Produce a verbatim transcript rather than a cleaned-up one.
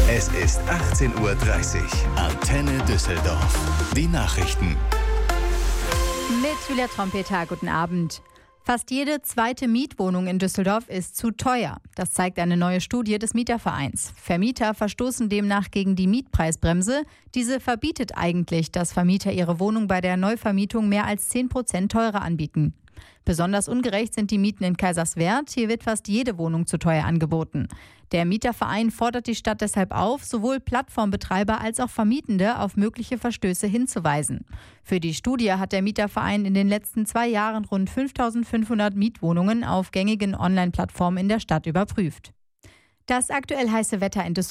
Es ist achtzehn Uhr dreißig. Antenne Düsseldorf. Die Nachrichten. Mit Julia Trompeter, guten Abend. Fast jede zweite Mietwohnung in Düsseldorf ist zu teuer. Das zeigt eine neue Studie des Mietervereins. Vermieter verstoßen demnach gegen die Mietpreisbremse. Diese verbietet eigentlich, dass Vermieter ihre Wohnung bei der Neuvermietung mehr als zehn Prozent teurer anbieten. Besonders ungerecht sind die Mieten in Kaiserswerth. Hier wird fast jede Wohnung zu teuer angeboten. Der Mieterverein fordert die Stadt deshalb auf, sowohl Plattformbetreiber als auch Vermietende auf mögliche Verstöße hinzuweisen. Für die Studie hat der Mieterverein in den letzten zwei Jahren rund fünftausendfünfhundert Mietwohnungen auf gängigen Online-Plattformen in der Stadt überprüft. Das aktuell heiße Wetter in Düsseldorf.